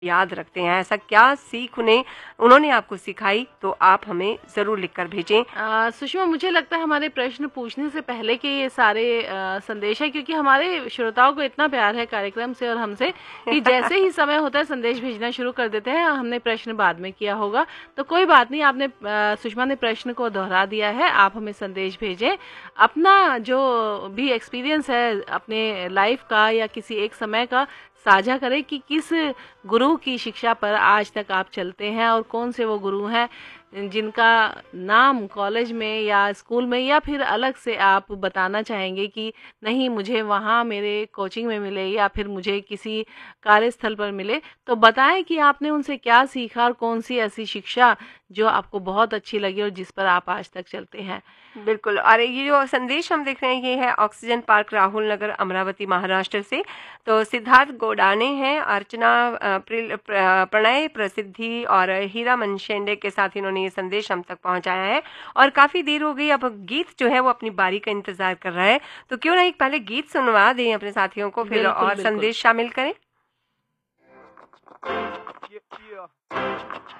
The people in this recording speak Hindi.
याद रखते हैं? ऐसा क्या सीख उन्होंने आपको सिखाई, तो आप हमें ज़रूर लिखकर भेजें। सुषमा, मुझे लगता है हमारे प्रश्न पूछने से पहले के ये सारे संदेश है, क्योंकि हमारे श्रोताओं को इतना प्यार है कार्यक्रम से और हमसे कि जैसे ही समय होता है संदेश भेजना शुरू कर देते हैं। हमने प्रश्न बाद में किया होगा, तो कोई बात नहीं, आपने सुषमा ने प्रश्न को दोहरा दिया है। आप हमें संदेश भेजें, अपना जो भी एक्सपीरियंस है अपने लाइफ का या किसी एक समय का साझा करें कि किस गुरु की शिक्षा पर आज तक आप चलते हैं और कौन से वो गुरु हैं जिनका नाम कॉलेज में या स्कूल में या फिर अलग से आप बताना चाहेंगे कि नहीं, मुझे वहाँ मेरे कोचिंग में मिले या फिर मुझे किसी कार्यस्थल पर मिले। तो बताएं कि आपने उनसे क्या सीखा और कौन सी ऐसी शिक्षा जो आपको बहुत अच्छी लगी और जिस पर आप आज तक चलते हैं। बिल्कुल। और ये जो संदेश हम देख रहे हैं, ये है ऑक्सीजन पार्क, राहुल नगर, अमरावती, महाराष्ट्र से। तो सिद्धार्थ गोडाने हैं, अर्चना प्रणय प्रसिद्धि और हीरा मनशेंडे के साथ इन्होंने ये संदेश हम तक पहुंचाया है। और काफ़ी देर हो गई, अब गीत जो है वो अपनी बारी का इंतज़ार कर रहा है, तो क्यों ना एक पहले गीत सुनवा दें अपने साथियों को, फिर बिल्कुल और बिल्कुल। संदेश शामिल करें।